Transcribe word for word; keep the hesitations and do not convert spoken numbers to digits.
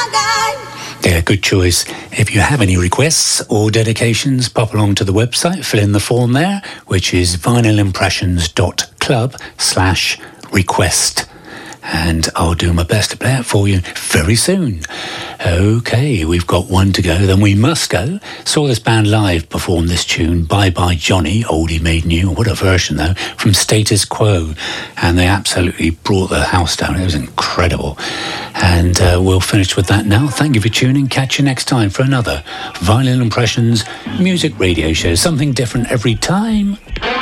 Yeah, good choice. If you have any requests or dedications, pop along to the website, fill in the form there, which is vinylimpressions.club slash request. And I'll do my best to play it for you very soon. Okay, we've got one to go, then we must go. Saw this band live perform this tune, Bye Bye Johnny, Oldie Made New, what a version though, from Status Quo. And they absolutely brought the house down, it was incredible. And uh, we'll finish with that now. Thank you for tuning, catch you next time for another Vinyl Impressions music radio show. Something different every time.